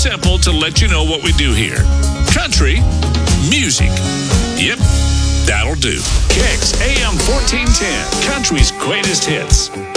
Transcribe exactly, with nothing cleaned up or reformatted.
simple to let you know what we do here. Country music. Yep, that'll do. Kicks A M fourteen ten, country's greatest hits.